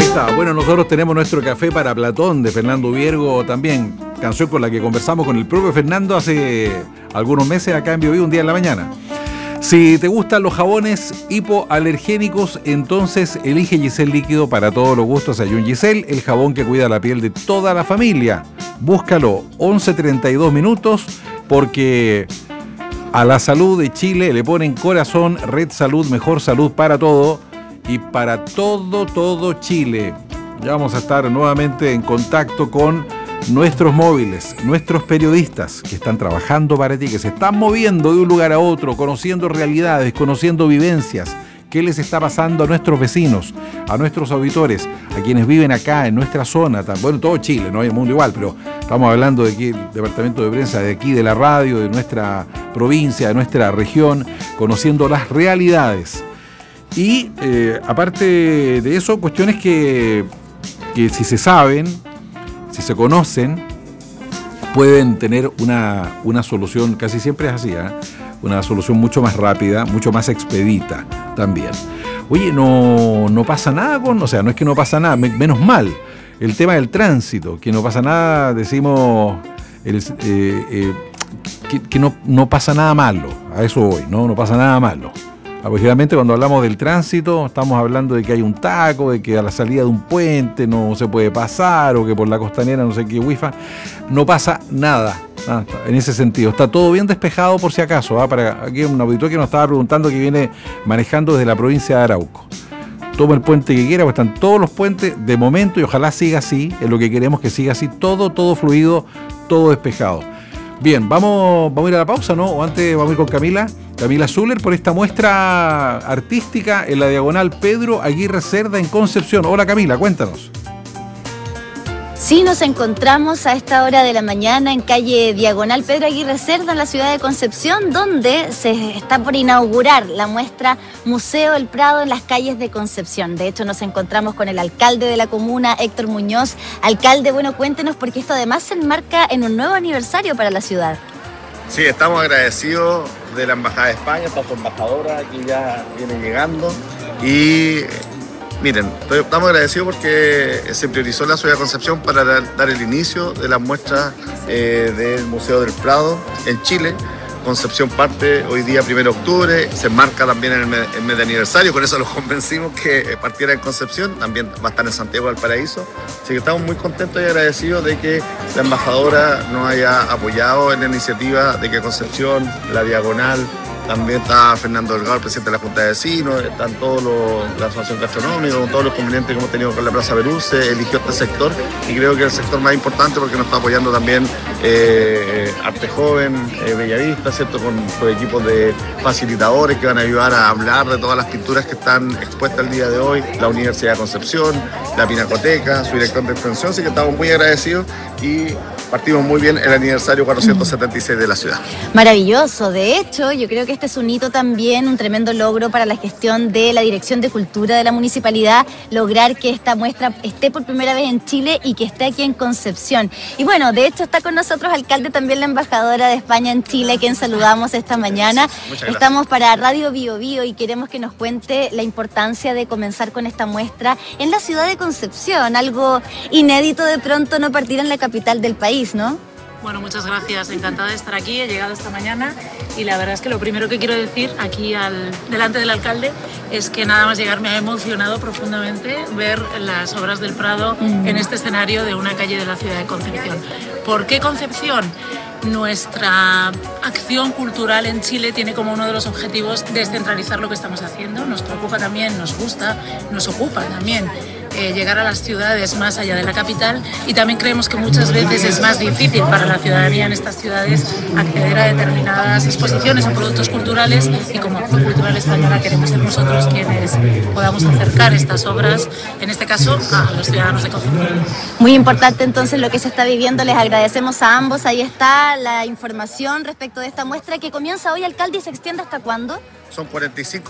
está. Bueno, nosotros tenemos nuestro Café para Platón de Fernando Viergo también, canción con la que conversamos con el propio Fernando hace algunos meses acá en Biobío, un día en la mañana. Si te gustan los jabones hipoalergénicos, entonces elige Giselle Líquido para todos los gustos. Hay un Giselle, el jabón que cuida la piel de toda la familia. Búscalo, 11:32 minutos, porque a la salud de Chile le ponen corazón. Red Salud, mejor salud para todo y para todo Chile. Ya vamos a estar nuevamente en contacto con nuestros móviles, nuestros periodistas que están trabajando para ti, que se están moviendo de un lugar a otro, conociendo realidades, conociendo vivencias, qué les está pasando a nuestros vecinos, a nuestros auditores, a quienes viven acá en nuestra zona, bueno, todo Chile, no hay el mundo igual, pero estamos hablando de aquí, el departamento de prensa, de aquí, de la radio, de nuestra provincia, de nuestra región, conociendo las realidades. Y aparte de eso, cuestiones que si se saben, si se conocen, pueden tener una solución, casi siempre es así, una solución mucho más rápida, mucho más expedita también. Oye, no pasa nada no es que no pasa nada, menos mal, el tema del tránsito, que no pasa nada, decimos, que no pasa nada malo, a eso voy, no pasa nada malo. Generalmente cuando hablamos del tránsito estamos hablando de que hay un taco, de que a la salida de un puente no se puede pasar, o que por la costanera no sé qué wifi. No pasa nada en ese sentido. Está todo bien despejado por si acaso. Para aquí un auditor que nos estaba preguntando, que viene manejando desde la provincia de Arauco. Toma el puente que quiera, pues están todos los puentes de momento, y ojalá siga así, es lo que queremos, que siga así, todo fluido, todo despejado. Bien, vamos a ir a la pausa, ¿no? O antes vamos a ir con Camila Zuller, por esta muestra artística en la diagonal Pedro Aguirre Cerda en Concepción. Hola Camila, cuéntanos. Sí, nos encontramos a esta hora de la mañana en calle Diagonal Pedro Aguirre Cerda, en la ciudad de Concepción, donde se está por inaugurar la muestra Museo del Prado en las calles de Concepción. De hecho, nos encontramos con el alcalde de la comuna, Héctor Muñoz. Alcalde, bueno, cuéntenos, porque esto además se enmarca en un nuevo aniversario para la ciudad. Sí, estamos agradecidos de la Embajada de España, está su embajadora que ya viene llegando. Y miren, estamos agradecidos porque se priorizó la ciudad de Concepción para dar el inicio de la muestra del Museo del Prado en Chile. Concepción parte hoy día, 1 de octubre, se marca también en el mes de aniversario, con eso los convencimos que partiera en Concepción, también va a estar en Santiago del Paraíso. Así que estamos muy contentos y agradecidos de que la embajadora nos haya apoyado en la iniciativa de que Concepción, la diagonal, también está Fernando Delgado, el presidente de la Junta de Vecinos, están todos la asociación gastronómica, con todos los convenientes que hemos tenido con la Plaza Perú, se eligió este sector, y creo que es el sector más importante porque nos está apoyando también Arte Joven, Bellavista, ¿cierto? Con equipos de facilitadores que van a ayudar a hablar de todas las pinturas que están expuestas el día de hoy, la Universidad de Concepción, la Pinacoteca, su director de extensión, así que estamos muy agradecidos y partimos muy bien el aniversario 476 de la ciudad. Maravilloso. De hecho, yo creo que este es un hito también, un tremendo logro para la gestión de la Dirección de Cultura de la Municipalidad, lograr que esta muestra esté por primera vez en Chile y que esté aquí en Concepción. Y bueno, de hecho está con nosotros, alcalde, también la embajadora de España en Chile, quien saludamos esta mañana. Estamos para Radio Biobío y queremos que nos cuente la importancia de comenzar con esta muestra en la ciudad de Concepción, algo inédito de pronto no partir en la capital del país, ¿no? Bueno, muchas gracias. Encantada de estar aquí. He llegado esta mañana y la verdad es que lo primero que quiero decir aquí delante del alcalde es que nada más llegar me ha emocionado profundamente ver las obras del Prado en este escenario de una calle de la ciudad de Concepción. ¿Por qué Concepción? Nuestra acción cultural en Chile tiene como uno de los objetivos descentralizar lo que estamos haciendo. Nos preocupa también, nos gusta, nos ocupa también llegar a las ciudades más allá de la capital, y también creemos que muchas veces es más difícil para la ciudadanía en estas ciudades acceder a determinadas exposiciones o productos culturales, y como Acción Cultural Española queremos ser nosotros quienes podamos acercar estas obras, en este caso a los ciudadanos de Concepción. Muy importante entonces lo que se está viviendo, les agradecemos a ambos. Ahí está la información respecto de esta muestra que comienza hoy, alcalde, y se extiende ¿hasta cuándo? Son 45